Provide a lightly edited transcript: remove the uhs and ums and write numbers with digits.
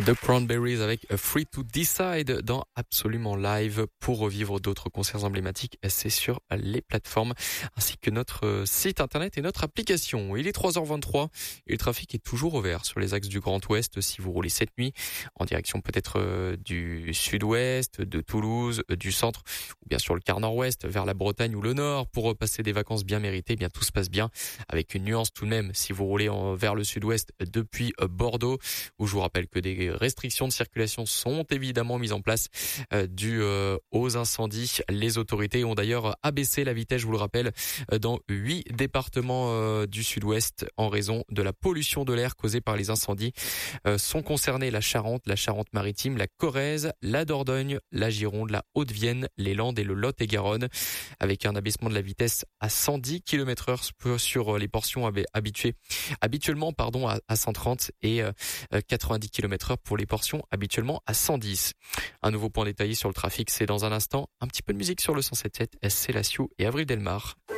The Cranberries avec Free to Decide dans Absolument Live. Pour revivre d'autres concerts emblématiques, c'est sur les plateformes ainsi que notre site internet et notre application. Il est 3h23 et le trafic est toujours ouvert sur les axes du Grand Ouest si vous roulez cette nuit en direction peut-être du sud-ouest, de Toulouse, du centre ou bien sur le quart nord-ouest vers la Bretagne ou le nord pour passer des vacances bien méritées. Eh bien tout se passe bien avec une nuance tout de même si vous roulez vers le sud-ouest depuis Bordeaux, où je vous rappelle que des restrictions de circulation sont évidemment mises en place dues aux incendies. Les autorités ont d'ailleurs abaissé la vitesse, je vous le rappelle, dans 8 départements du sud-ouest en raison de la pollution de l'air causée par les incendies. Sont concernés la Charente-Maritime, la Corrèze, la Dordogne, la Gironde, la Haute-Vienne, les Landes et le Lot-et-Garonne, avec un abaissement de la vitesse à 110 km/h sur les portions habituellement à 130 et 90 km/h pour les portions habituellement à 110. Un nouveau point détaillé sur le trafic, c'est dans un instant. Un petit peu de musique sur le 107.7, c'est Lassio et Avril Delmar.